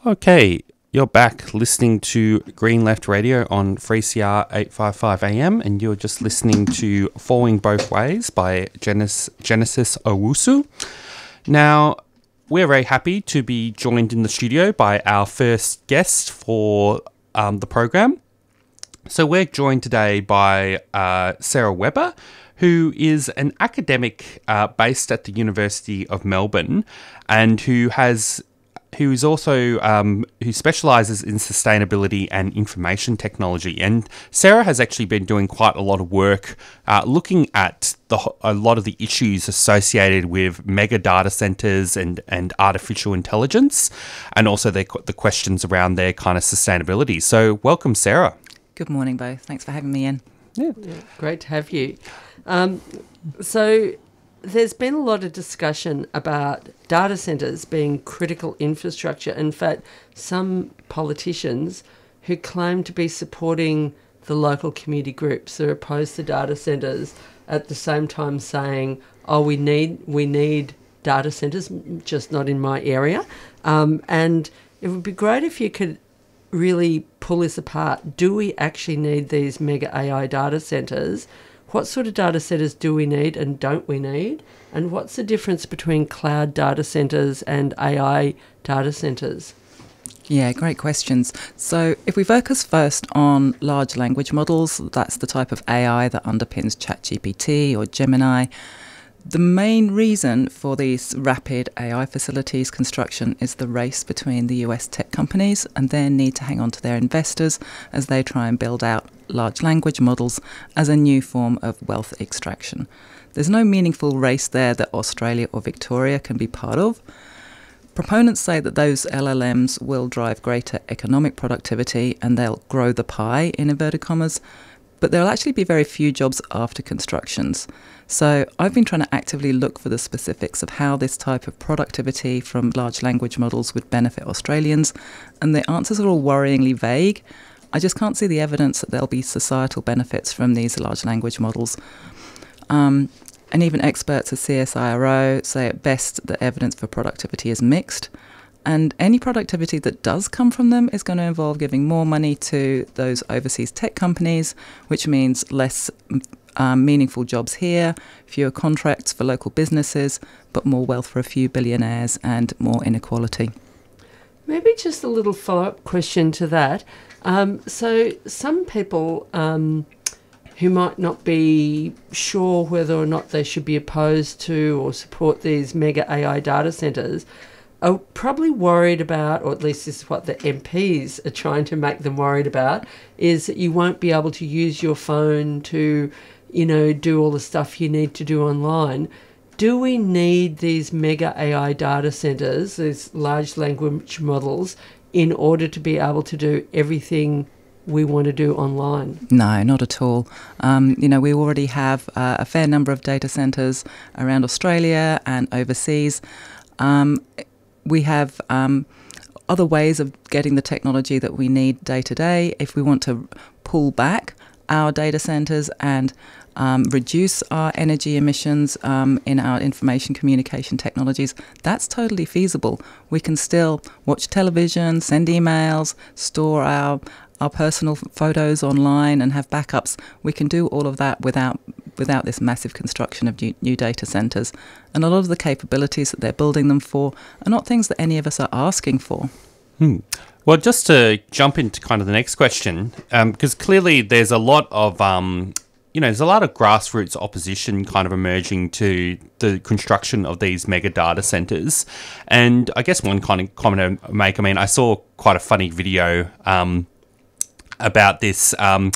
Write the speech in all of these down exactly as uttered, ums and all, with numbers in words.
Okay, you're back listening to Green Left Radio on three C R eight fifty-five A M, and you're just listening to Falling Both Ways by Genesis, Genesis Owusu. Now, we're very happy to be joined in the studio by our first guest for um, the program. So we're joined today by uh, Sarah Weber, who is an academic uh, based at the University of Melbourne, and who has who is also um, who specialises in sustainability and information technology. And Sarah has actually been doing quite a lot of work uh, looking at the, a lot of the issues associated with mega data centres and, and artificial intelligence, and also the, the questions around their kind of sustainability. So welcome, Sarah. Good morning, both. Thanks for having me in. Yeah, yeah great to have you. Um, so there's been a lot of discussion about data centres being critical infrastructure. In fact, some politicians who claim to be supporting the local community groups that are opposed to data centres at the same time saying, oh, we need we need data centres, just not in my area. Um, and it would be great if you could really pull this apart. Do we actually need these mega A I data centres? What sort of data centres do we need and don't we need? And what's the difference between cloud data centres and A I data centres? Yeah, great questions. So if we focus first on large language models, that's the type of A I that underpins ChatGPT or Gemini. The main reason for these rapid A I facilities construction is the race between the U S tech companies and their need to hang on to their investors as they try and build out large language models as a new form of wealth extraction. There's no meaningful race there that Australia or Victoria can be part of. Proponents say that those L L Ms will drive greater economic productivity and they'll grow the pie, in inverted commas, but there'll actually be very few jobs after constructions. So I've been trying to actively look for the specifics of how this type of productivity from large language models would benefit Australians, and the answers are all worryingly vague. I just can't see the evidence that there'll be societal benefits from these large language models. Um, and even experts at C S I R O say at best that evidence for productivity is mixed. And any productivity that does come from them is going to involve giving more money to those overseas tech companies, which means less um, meaningful jobs here, fewer contracts for local businesses, but more wealth for a few billionaires and more inequality. Maybe just a little follow-up question to that. Um, so some people um, who might not be sure whether or not they should be opposed to or support these mega A I data centres are probably worried about, or at least this is what the M Ps are trying to make them worried about, is that you won't be able to use your phone to, you know, do all the stuff you need to do online. Do we need these mega A I data centres, these large language models, in order to be able to do everything we want to do online? No, not at all. Um, you know, we already have uh, a fair number of data centres around Australia and overseas. Um, we have um, other ways of getting the technology that we need day to day. If we want to pull back our data centres and um, reduce our energy emissions um, in our information communication technologies, that's totally feasible. We can still watch television, send emails, store our our personal photos online and have backups. We can do all of that without without this massive construction of new, new data centres. And a lot of the capabilities that they're building them for are not things that any of us are asking for. Hmm. Well, just to jump into kind of the next question, um, because clearly there's a lot of, um, you know, there's a lot of grassroots opposition kind of emerging to the construction of these mega data centres. And I guess one kind of comment to make, I mean, I saw quite a funny video um, about this um,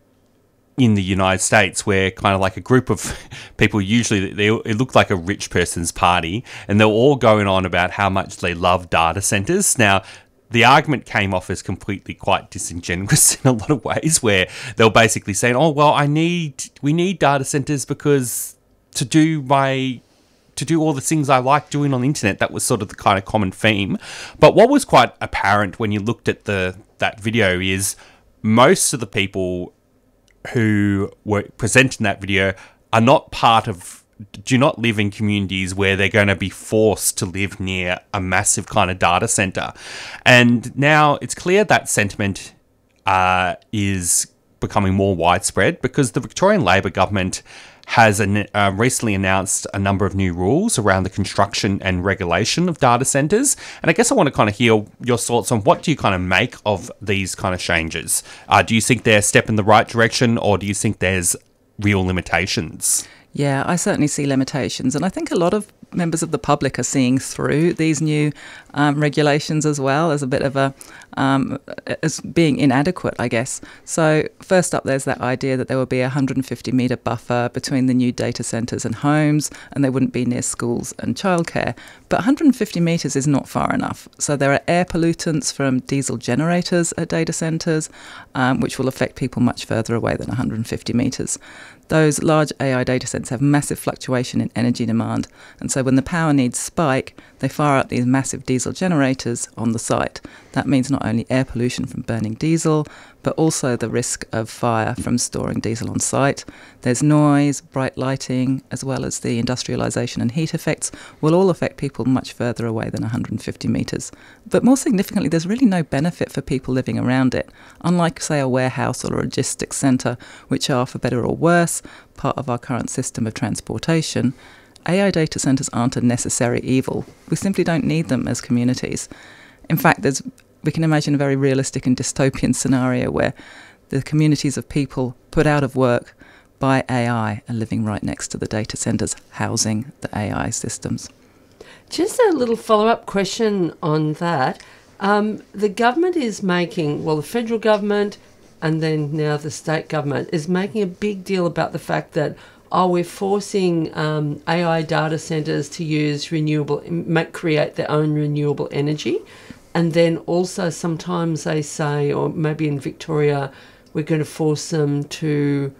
in the United States, where kind of like a group of people, usually they, it looked like a rich person's party, and they're all going on about how much they love data centers. Now, the argument came off as completely quite disingenuous in a lot of ways, where they're basically saying, oh, well, I need, we need data centers because to do my, to do all the things I like doing on the internet. That was sort of the kind of common theme. But what was quite apparent when you looked at the that video is most of the people who were presenting that video are not part of do not live in communities where they're going to be forced to live near a massive kind of data center. And now it's clear that sentiment uh, is becoming more widespread because the Victorian Labor government has an, uh, recently announced a number of new rules around the construction and regulation of data centres. And I guess I want to kind of hear your thoughts on what do you kind of make of these kind of changes? Uh, do you think they're a step in the right direction, or do you think there's real limitations? Yeah, I certainly see limitations. And I think a lot of members of the public are seeing through these new um, regulations as well as a bit of a, um, as being inadequate, I guess. So first up, there's that idea that there will be a one hundred fifty metre buffer between the new data centres and homes, and they wouldn't be near schools and childcare. But one hundred fifty metres is not far enough. So there are air pollutants from diesel generators at data centres, um, which will affect people much further away than one hundred fifty metres. Those large A I data centres have massive fluctuation in energy demand, and so when the power needs spike, they fire up these massive diesel generators on the site. That means not only air pollution from burning diesel, but also the risk of fire from storing diesel on site. There's noise, bright lighting, as well as the industrialisation and heat effects will all affect people much further away than one hundred fifty metres. But more significantly, there's really no benefit for people living around it. Unlike, say, a warehouse or a logistics centre, which are, for better or worse, part of our current system of transportation, A I data centres aren't a necessary evil. We simply don't need them as communities. In fact, there's, we can imagine a very realistic and dystopian scenario where the communities of people put out of work by A I are living right next to the data centres housing the A I systems. Just a little follow-up question on that. Um, the government is making, well, the federal government and then now the state government is making a big deal about the fact that, oh, we're forcing um, A I data centres to use renewable, make, create their own renewable energy. And then also sometimes they say, or maybe in Victoria, we're going to force them to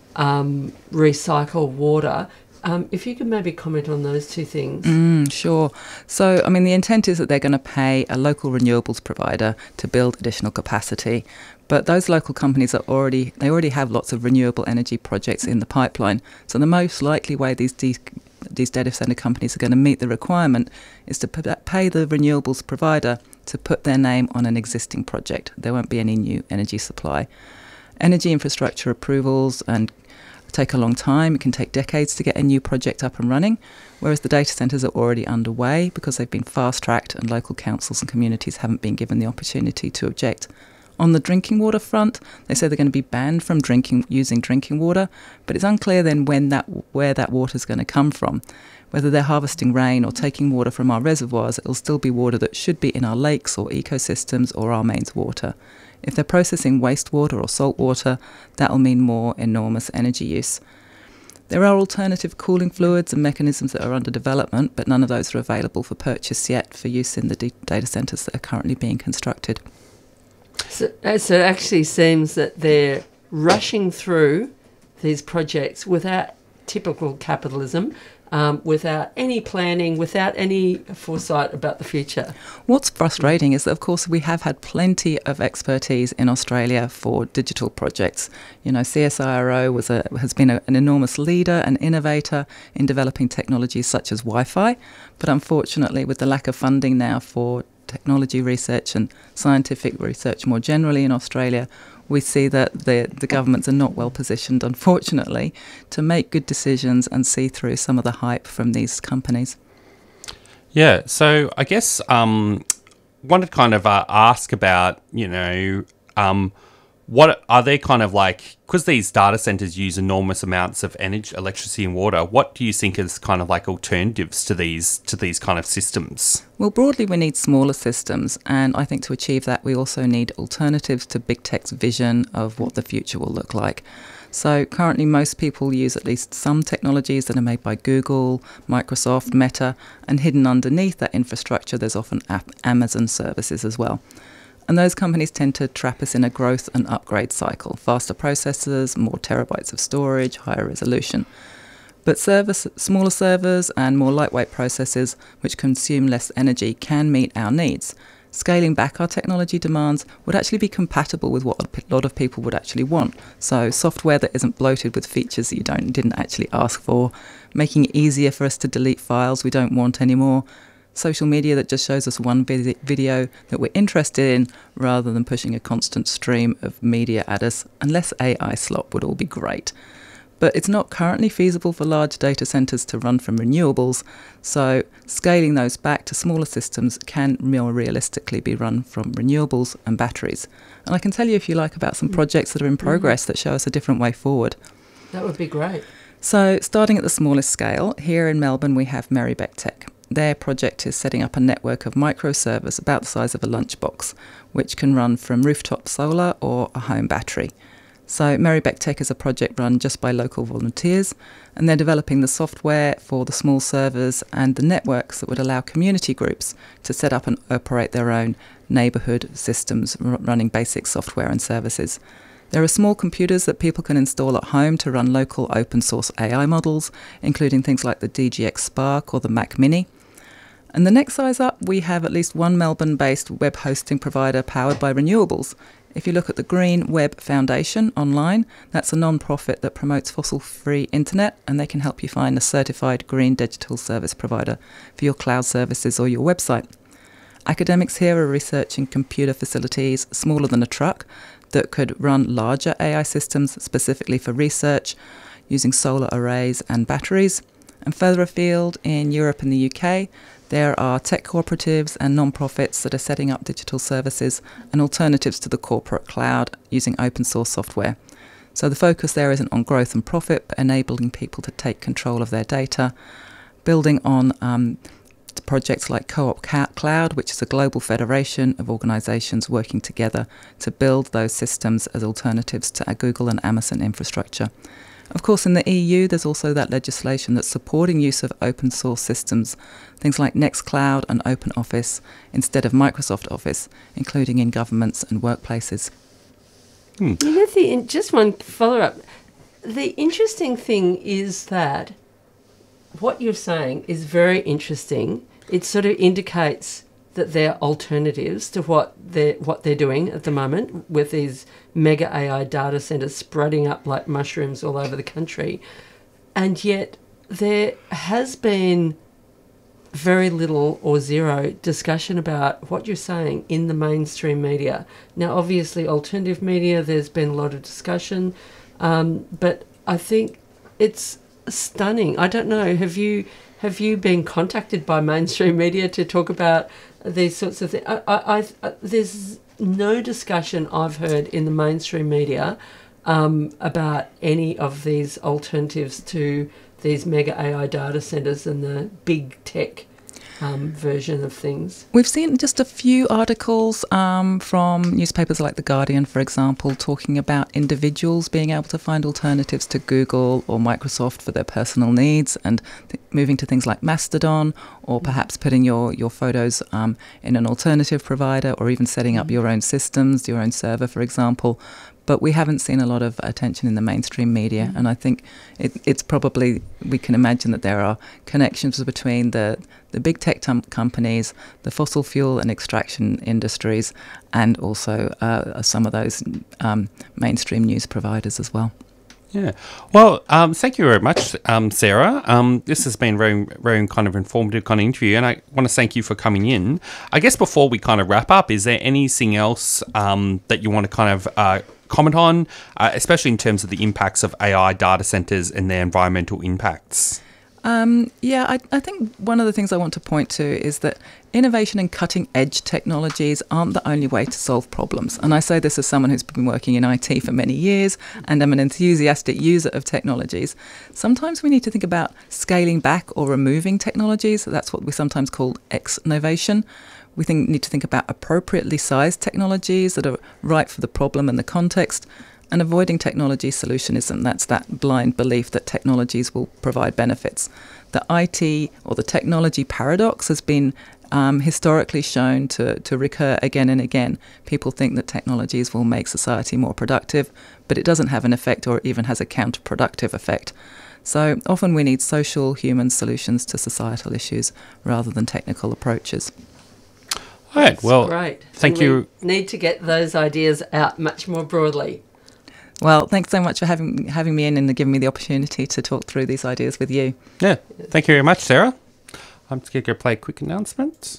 um, recycle water. Um, if you could maybe comment on those two things. Mm, sure. So, I mean, the intent is that they're going to pay a local renewables provider to build additional capacity. But those local companies are already, they already have lots of renewable energy projects in the pipeline. So the most likely way these de- these data centre companies are going to meet the requirement is to pay the renewables provider to put their name on an existing project. There won't be any new energy supply. Energy infrastructure approvals and take a long time. It can take decades to get a new project up and running, whereas the data centres are already underway because they've been fast-tracked and local councils and communities haven't been given the opportunity to object. On the drinking water front, they say they're going to be banned from drinking using drinking water, but it's unclear then when that where that water is going to come from. Whether they're harvesting rain or taking water from our reservoirs, it'll still be water that should be in our lakes or ecosystems or our mains water. If they're processing wastewater or salt water, that'll mean more enormous energy use. There are alternative cooling fluids and mechanisms that are under development, but none of those are available for purchase yet for use in the d- data centres that are currently being constructed. So, so it actually seems that they're rushing through these projects without typical capitalism, um, without any planning, without any foresight about the future. What's frustrating is that, of course, we have had plenty of expertise in Australia for digital projects. You know, C S I R O was a, has been a, an enormous leader and innovator in developing technologies such as Wi-Fi, but unfortunately, with the lack of funding now for technology research and scientific research more generally in Australia, we see that the, the governments are not well positioned, unfortunately, to make good decisions and see through some of the hype from these companies. Yeah, so I guess um, wanted to kind of uh, ask about, you know, um, what are they kind of like, because these data centers use enormous amounts of energy, electricity and water, what do you think is kind of like alternatives to these to these kind of systems? Well, broadly, we need smaller systems, and I think to achieve that, we also need alternatives to big tech's vision of what the future will look like. So currently, most people use at least some technologies that are made by Google, Microsoft, Meta, and hidden underneath that infrastructure, there's often Amazon services as well. And those companies tend to trap us in a growth and upgrade cycle. Faster processors, more terabytes of storage, higher resolution. But service, smaller servers and more lightweight processors, which consume less energy, can meet our needs. scaling back our technology demands would actually be compatible with what a lot of people would actually want. So software that isn't bloated with features that you don't didn't actually ask for, making it easier for us to delete files we don't want anymore, social media that just shows us one vid- video that we're interested in rather than pushing a constant stream of media at us, and less A I slop would all be great. But it's not currently feasible for large data centres to run from renewables, so scaling those back to smaller systems can more realistically be run from renewables and batteries. And I can tell you, if you like, about some projects that are in progress that show us a different way forward. That would be great. So starting at the smallest scale, here in Melbourne we have Merrybeck Tech. Their project is setting up a network of microservers about the size of a lunchbox, which can run from rooftop solar or a home battery. So Merrybeck Tech is a project run just by local volunteers, and they're developing the software for the small servers and the networks that would allow community groups to set up and operate their own neighbourhood systems r- running basic software and services. There are small computers that people can install at home to run local open source A I models, including things like the D G X Spark or the Mac Mini. And the next size up, we have at least one Melbourne-based web hosting provider powered by renewables. If you look at the Green Web Foundation online, that's a non-profit that promotes fossil-free internet, and they can help you find a certified green digital service provider for your cloud services or your website. Academics here are researching computer facilities smaller than a truck that could run larger A I systems specifically for research using solar arrays and batteries. And further afield in Europe and the U K, there are tech cooperatives and non-profits that are setting up digital services and alternatives to the corporate cloud using open source software. So the focus there isn't on growth and profit, but enabling people to take control of their data, building on um, projects like Co-op Cloud, which is a global federation of organisations working together to build those systems as alternatives to Google and Amazon infrastructure. Of course, in the E U, there's also that legislation that's supporting use of open source systems, things like Nextcloud and OpenOffice instead of Microsoft Office, including in governments and workplaces. Hmm. You know, the, just one follow-up. The interesting thing is that what you're saying is very interesting. It sort of indicates that there are alternatives to what they're, what they're doing at the moment with these mega A I data centres spreading up like mushrooms all over the country. And yet there has been very little or zero discussion about what you're saying in the mainstream media. Now, obviously, alternative media, there's been a lot of discussion, um, but I think it's stunning. I don't know, have you have you been contacted by mainstream media to talk about these sorts of things? I, I, I, there's no discussion I've heard in the mainstream media um, about any of these alternatives to these mega A I data centres and the big tech um, version of things. We've seen just a few articles um, from newspapers like The Guardian, for example, talking about individuals being able to find alternatives to Google or Microsoft for their personal needs, and th- moving to things like Mastodon, or perhaps putting your, your photos um, in an alternative provider, or even setting up your own systems, your own server, for example. But we haven't seen a lot of attention in the mainstream media, mm. and I think it, it's probably, we can imagine that there are connections between the, the big tech tum- companies, the fossil fuel and extraction industries, and also uh, some of those um, mainstream news providers as well. Yeah. Well, um, thank you very much, um, Sarah. Um, this has been very, very kind of informative kind of interview, and I want to thank you for coming in. I guess before we kind of wrap up, is there anything else um, that you want to kind of uh, comment on, uh, especially in terms of the impacts of A I data centres and their environmental impacts? Um, yeah, I, I think one of the things I want to point to is that innovation and cutting-edge technologies aren't the only way to solve problems. And I say this as someone who's been working in I T for many years, and I'm an enthusiastic user of technologies. Sometimes we need to think about scaling back or removing technologies. That's what we sometimes call ex-novation. We think, need to think about appropriately sized technologies that are right for the problem and the context, and avoiding technology solutionism. That's that blind belief that technologies will provide benefits. The I T or the technology paradox has been um, historically shown to, to recur again and again. People think that technologies will make society more productive, but it doesn't have an effect or even has a counterproductive effect. So often we need social, human solutions to societal issues rather than technical approaches. All right. Well, Great. thank And you. We need to get those ideas out much more broadly. Well, thanks so much for having having me in and giving me the opportunity to talk through these ideas with you. Yeah. Thank you very much, Sarah. I'm just going to go play a quick announcement.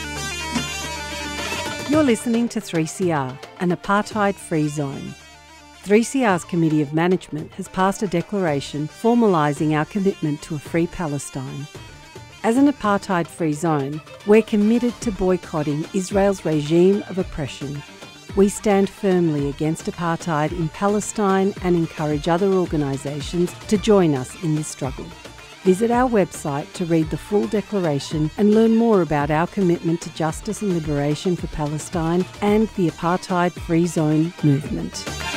You're listening to three C R, an apartheid-free zone. three C R's Committee of Management has passed a declaration formalising our commitment to a free Palestine. As an apartheid-free zone, we're committed to boycotting Israel's regime of oppression. We stand firmly against apartheid in Palestine and encourage other organisations to join us in this struggle. Visit our website to read the full declaration and learn more about our commitment to justice and liberation for Palestine and the apartheid-free zone movement.